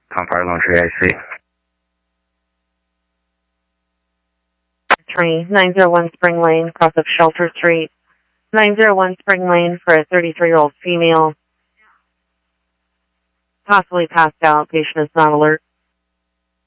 Fire Lone Tree IC. Tree, 901 Spring Lane, cross of Shelter Street. 901 Spring Lane for a 33-year-old female. Possibly passed out. Patient is not alert.